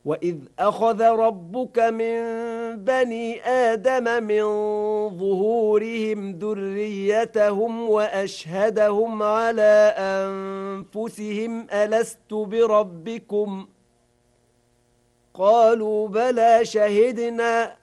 وَإِذْ أَخَذَ رَبُّكَ مِنْ بَنِي آدَمَ مِنْ ظُهُورِهِمْ ذُرِّيَّتَهُمْ وَأَشْهَدَهُمْ عَلَى أَنْفُسِهِمْ أَلَسْتُ بِرَبِّكُمْ؟ قَالُوا بَلَى شَهِدْنَا